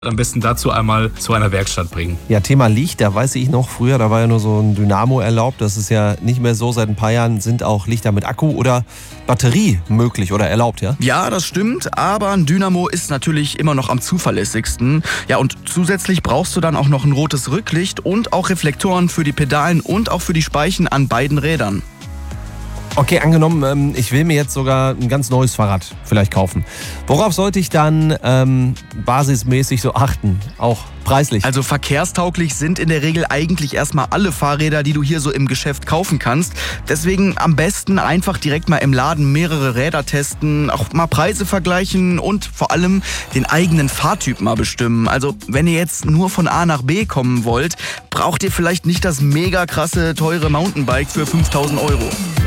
Am besten dazu einmal zu einer Werkstatt bringen. Ja, Thema Licht, da weiß ich noch, früher, da war ja nur so ein Dynamo erlaubt. Das ist ja nicht mehr so. Seit ein paar Jahren sind auch Lichter mit Akku oder Batterie möglich oder erlaubt, ja? Ja, das stimmt, aber ein Dynamo ist natürlich immer noch am zuverlässigsten. Ja, und zusätzlich brauchst du dann auch noch ein rotes Rücklicht und auch Reflektoren für die Pedalen und auch für die Speichen an beiden Rädern. Okay, angenommen, ich will mir jetzt sogar ein ganz neues Fahrrad vielleicht kaufen. Worauf sollte ich dann basismäßig so achten, auch preislich? Also verkehrstauglich sind in der Regel eigentlich erstmal alle Fahrräder, die du hier so im Geschäft kaufen kannst. Deswegen am besten einfach direkt mal im Laden mehrere Räder testen, auch mal Preise vergleichen und vor allem den eigenen Fahrtyp mal bestimmen. Also wenn ihr jetzt nur von A nach B kommen wollt, braucht ihr vielleicht nicht das mega krasse, teure Mountainbike für 5.000 €.